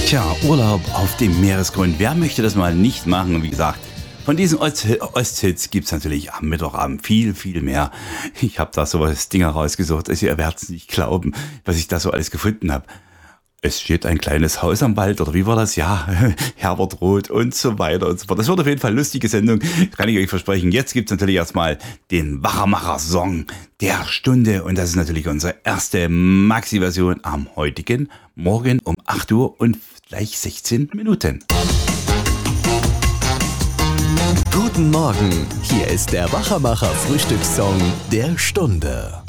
Tja, Urlaub auf dem Meeresgrund. Wer möchte das mal nicht machen? Und wie gesagt, von diesen Osthits gibt's natürlich am Mittwochabend viel, viel mehr. Ich habe da sowas Dinger rausgesucht, also ihr werdet es nicht glauben, was ich da so alles gefunden habe. Es steht ein kleines Haus am Wald, oder wie war das? Ja, Herbert Roth und so weiter und so fort. Das wird auf jeden Fall eine lustige Sendung, kann ich euch versprechen. Jetzt gibt's natürlich erstmal den Wachermacher-Song der Stunde. Und das ist natürlich unsere erste Maxi-Version am heutigen Morgen um 8 Uhr und gleich 16 Minuten. Guten Morgen, hier ist der Wachermacher-Frühstückssong der Stunde.